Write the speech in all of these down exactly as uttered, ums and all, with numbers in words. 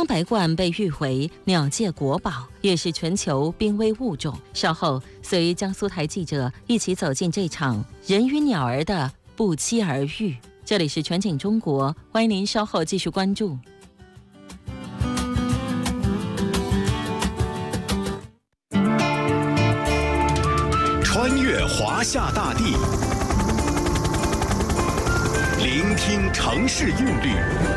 方白鹳被誉为鸟界国宝，也是全球濒危物种。稍后随江苏台记者一起走进这场人与鸟儿的不期而遇。这里是全景中国，欢迎您稍后继续关注。 穿越华夏大地，聆听城市韵律，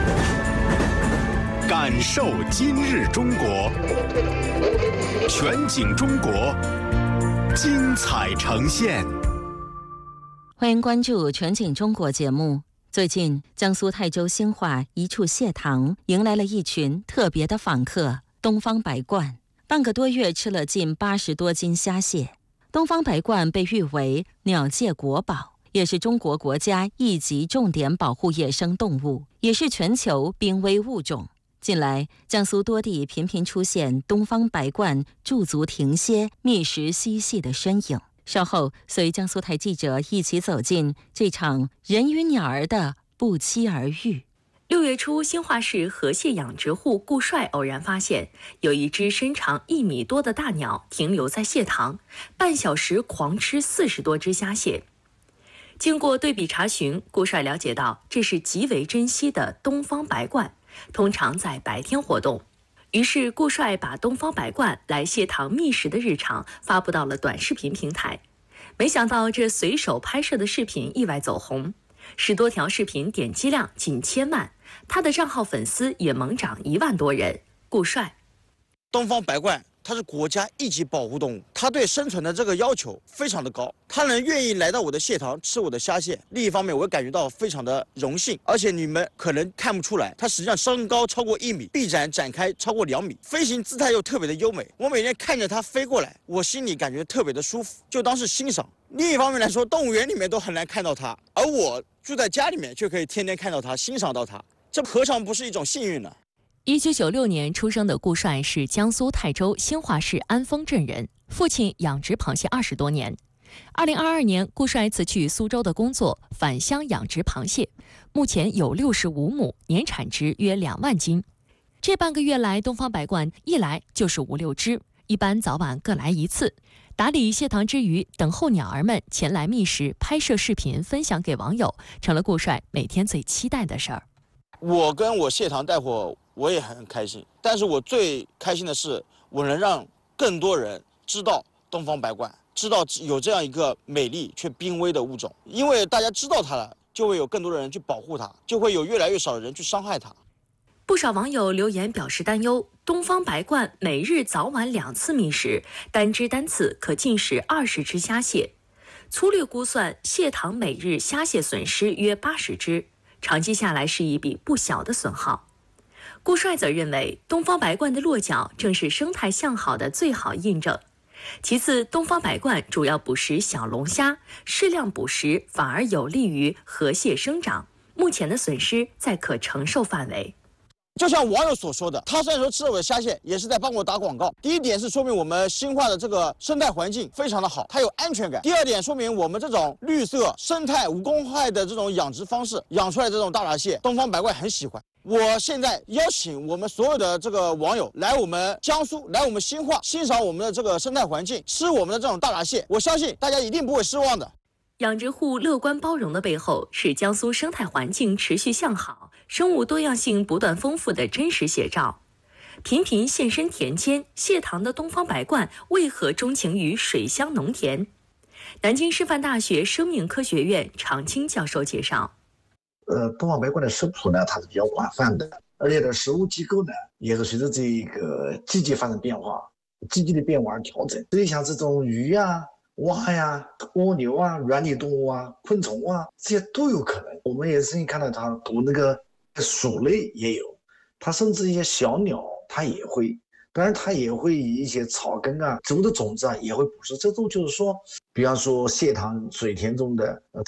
感受今日中国。全景中国，精彩呈现。 欢迎关注全景中国节目。最近，江苏泰州兴化一处蟹塘迎来了一群特别的访客——东方白鹳。半个多月吃了近八十多斤虾蟹。东方白鹳被誉为鸟界国宝，也是中国国家一级重点保护野生动物，也是全球濒危物种。近来，江苏多地频频出现东方白鹳驻足停歇、觅食嬉戏的身影。稍后，随江苏台记者一起走进这场人与鸟儿的不期而遇。 六月初，兴化市河蟹养殖户顾帅偶然发现，有一只身长一米多的大鸟停留在蟹塘，半小时狂吃四十多只虾蟹。经过对比查询，顾帅了解到，这是极为珍稀的东方白鹳，通常在白天活动。于是，顾帅把东方白鹳来蟹塘觅食的日常发布到了短视频平台。没想到，这随手拍摄的视频意外走红，十多条视频点击量近千万，他的账号粉丝也猛涨一万多人。顾帅， 东方白鹳它是国家一级保护动物，它对生存的这个要求非常的高，它能愿意来到我的蟹塘吃我的虾蟹。另一方面，我感觉到非常的荣幸，而且你们可能看不出来，它实际上身高超过一米，臂展展开超过两米，飞行姿态又特别的优美。我每天看着它飞过来，我心里感觉特别的舒服，就当是欣赏。另一方面来说，动物园里面都很难看到它，而我住在家里面却可以天天看到它，欣赏到它，这何尝不是一种幸运呢？ 一九九六年出生的顾帅是江苏泰州兴化市安丰镇人，父亲养殖螃蟹二十多年。二零二二年，顾帅辞去苏州的工作，返乡养殖螃蟹，目前有六十五亩，年产值约两万斤。这半个月来，东方白鹳一来就是五六只，一般早晚各来一次。打理蟹塘之余，等候鸟儿们前来觅食，拍摄视频分享给网友，成了顾帅每天最期待的事儿。 我跟我蟹塘带货，我也很开心，但是我最开心的是，我能让更多人知道东方白鹳，知道有这样一个美丽却濒危的物种。因为大家知道它了，就会有更多的人去保护它，就会有越来越少的人去伤害它。 不少网友留言表示担忧，东方白鹳每日早晚两次觅食，单只单次可进食二十只虾蟹。粗略估算，蟹塘每日虾蟹损失约八十只，长期下来是一笔不小的损耗。顾帅则认为，东方白鹳的落脚正是生态向好的最好印证。其次，东方白鹳主要捕食小龙虾，适量捕食反而有利于河蟹生长，目前的损失在可承受范围。 就像网友所说的，他虽然说吃了我的虾蟹，也是在帮我打广告。第一点是说明我们兴化的这个生态环境非常的好，它有安全感。第二点说明我们这种绿色、生态无公害的这种养殖方式，养出来这种大闸蟹，东方白鹳很喜欢。我现在邀请我们所有的这个网友来我们江苏，来我们兴化，欣赏我们的这个生态环境，吃我们的这种大闸蟹，我相信大家一定不会失望的。 养殖户乐观包容的背后，是江苏生态环境持续向好、生物多样性不断丰富的真实写照。频频现身田间，蟹塘的东方白鹳为何钟情于水乡农田？南京师范大学生命科学院常青教授介绍， 呃，东方白鹳的食谱呢，它是比较广泛的，而且的食物机构呢，也是随着这个季节发生变化，季节的变化而调整。所以像这种鱼啊、蛙呀、蜗牛啊、软体动物啊、昆虫啊，这些都有可能。我们也是看到它捕那个鼠类也有，它甚至一些小鸟它也会。当然，它也会以一些草根啊、植物的种子啊，也会捕食。这种就是说，比方说蟹塘水田中的呃